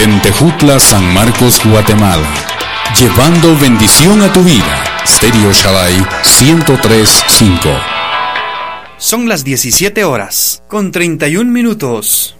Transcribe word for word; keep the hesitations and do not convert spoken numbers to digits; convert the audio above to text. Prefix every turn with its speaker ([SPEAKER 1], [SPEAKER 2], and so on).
[SPEAKER 1] En Tejutla, San Marcos, Guatemala. Llevando bendición a tu vida. Stereo Shaddai ciento tres punto cinco.
[SPEAKER 2] Son las diecisiete horas, con treinta y un minutos.